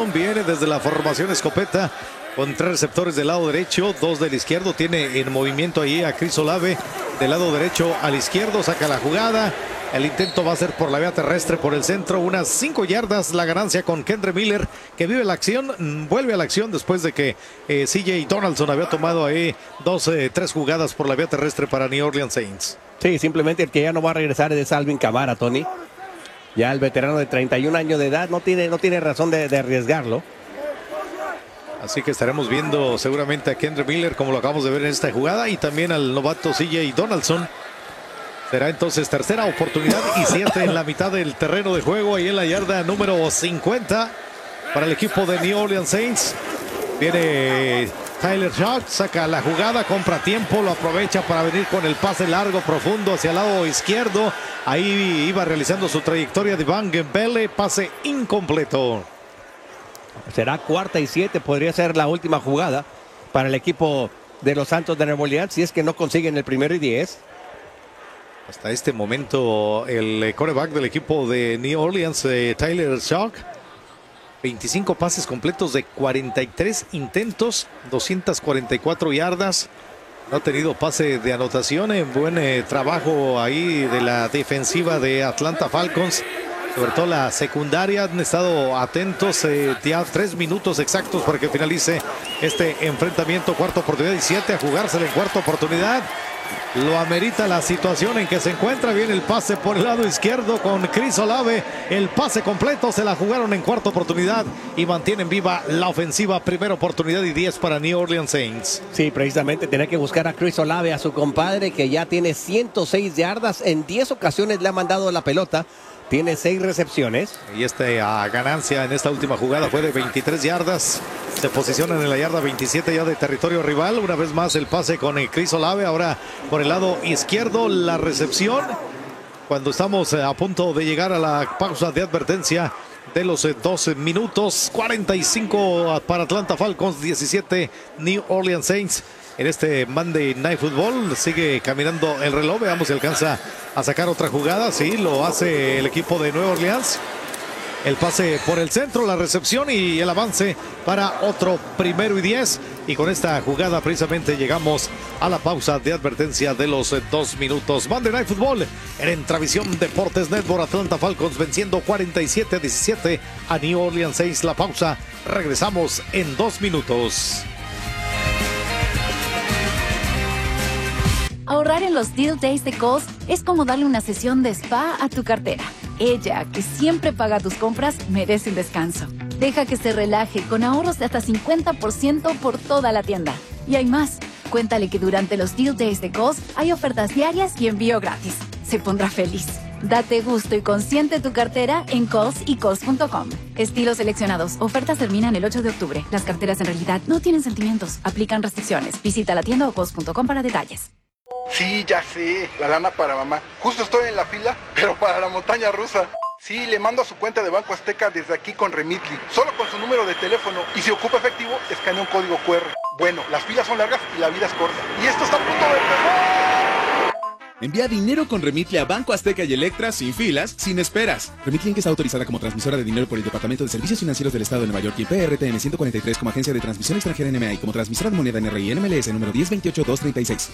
Brown viene desde la formación escopeta con 3 receptores del lado derecho, 2 del izquierdo. Tiene en movimiento ahí a Chris Olave del lado derecho al izquierdo. Saca la jugada. El intento va a ser por la vía terrestre por el centro. Unas 5 yardas la ganancia con Kendre Miller, que vive la acción, vuelve a la acción después de que CJ Donaldson había tomado ahí 3 jugadas por la vía terrestre para New Orleans Saints. Sí, simplemente el que ya no va a regresar es Alvin Kamara, Tony. Ya el veterano de 31 años de edad no tiene razón de arriesgarlo. Así que estaremos viendo seguramente a Kendre Miller, como lo acabamos de ver en esta jugada, y también al novato CJ Donaldson. Será entonces tercera oportunidad y 7 en la mitad del terreno de juego, ahí en la yarda número 50 para el equipo de New Orleans Saints. Viene Tyler Shough, saca la jugada, compra tiempo, lo aprovecha para venir con el pase largo, profundo hacia el lado izquierdo. Ahí iba realizando su trayectoria de Van Gembele, pase incompleto. Será 4ª y 7, podría ser la última jugada para el equipo de los Santos de Nueva Orleans, si es que no consiguen el 1º y 10. Hasta este momento el quarterback del equipo de New Orleans, Tyler Shough, 25 pases completos de 43 intentos, 244 yardas. No ha tenido pase de anotación. Buen trabajo ahí de la defensiva de Atlanta Falcons. Sobre todo la secundaria han estado atentos. Ya 3 minutos exactos para que finalice este enfrentamiento. 4ª oportunidad y 7 a jugársela en 4ª oportunidad. Lo amerita la situación en que se encuentra. Viene el pase por el lado izquierdo con Chris Olave. El pase completo, se la jugaron en 4ª oportunidad y mantienen viva la ofensiva. 1ª oportunidad y 10 para New Orleans Saints. Sí, precisamente tenía que buscar a Chris Olave, a su compadre, que ya tiene 106 yardas. En 10 ocasiones le ha mandado la pelota. Tiene 6 recepciones. Y esta ganancia en esta última jugada fue de 23 yardas. Se posicionan en la yarda 27 ya de territorio rival. Una vez más el pase con Chris Olave. Ahora por el lado izquierdo la recepción. Cuando estamos a punto de llegar a la pausa de advertencia de los 12 minutos. 45 para Atlanta Falcons, 17 New Orleans Saints. En este Monday Night Football sigue caminando el reloj. Veamos si alcanza a sacar otra jugada. Sí, lo hace el equipo de Nueva Orleans. El pase por el centro, la recepción y el avance para otro 1º y 10. Y con esta jugada precisamente llegamos a la pausa de advertencia de los 2 minutos. Monday Night Football en Entravisión Deportes Network. Atlanta Falcons venciendo 47-17 a New Orleans Saints. La pausa. Regresamos en 2 minutos. Ahorrar en los Deal Days de Kohl's es como darle una sesión de spa a tu cartera. Ella, que siempre paga tus compras, merece un descanso. Deja que se relaje con ahorros de hasta 50% por toda la tienda. Y hay más. Cuéntale que durante los Deal Days de Kohl's hay ofertas diarias y envío gratis. Se pondrá feliz. Date gusto y consiente tu cartera en Kohl's y Kohl's.com. Estilos seleccionados. Ofertas terminan el 8 de octubre. Las carteras en realidad no tienen sentimientos. Aplican restricciones. Visita la tienda o Kohl's.com para detalles. Sí, ya sé, la lana para mamá. Justo estoy en la fila, pero para la montaña rusa. Sí, le mando a su cuenta de Banco Azteca desde aquí con Remitly, solo con su número de teléfono. Y si ocupa efectivo, escanea un código QR. Bueno, las filas son largas y la vida es corta. Y esto está a punto de empezar. Envía dinero con Remitly a Banco Azteca y Electra sin filas, sin esperas. Remitly Inc. está autorizada como transmisora de dinero por el Departamento de Servicios Financieros del Estado de Nueva York y PRTN 143 como agencia de transmisión extranjera NMA y como transmisora de moneda NRI NMLS número 1028236.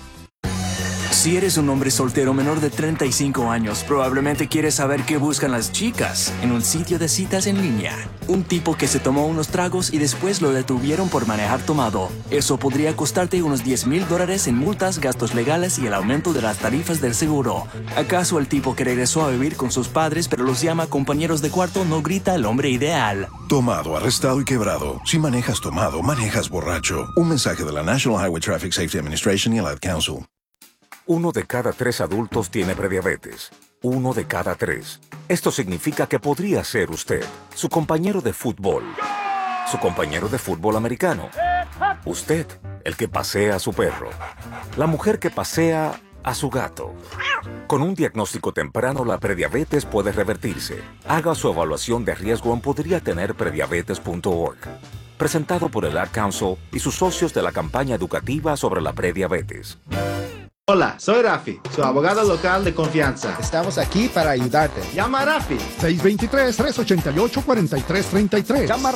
Si eres un hombre soltero menor de 35 años, probablemente quieres saber qué buscan las chicas en un sitio de citas en línea. Un tipo que se tomó unos tragos y después lo detuvieron por manejar tomado. Eso podría costarte unos $10,000 en multas, gastos legales y el aumento de las tarifas del seguro. ¿Acaso el tipo que regresó a vivir con sus padres pero los llama compañeros de cuarto no grita el hombre ideal? Tomado, arrestado y quebrado. Si manejas tomado, manejas borracho. Un mensaje de la National Highway Traffic Safety Administration y el Ad Council. 1 de cada 3 adultos tiene prediabetes. 1 de cada 3. Esto significa que podría ser usted, su compañero de fútbol, su compañero de fútbol americano, usted, el que pasea a su perro, la mujer que pasea a su gato. Con un diagnóstico temprano, la prediabetes puede revertirse. Haga su evaluación de riesgo en podriatenerprediabetes.org. Presentado por el Ad Council y sus socios de la campaña educativa sobre la prediabetes. Hola, soy Rafi, su abogado local de confianza. Estamos aquí para ayudarte. Llama a Rafi. 623-388-4333. Llama